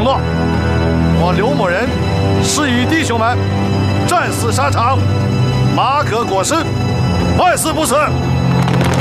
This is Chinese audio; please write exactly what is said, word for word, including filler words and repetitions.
承诺，我刘某人誓与弟兄们战死沙场，马可裹尸，万死不辞。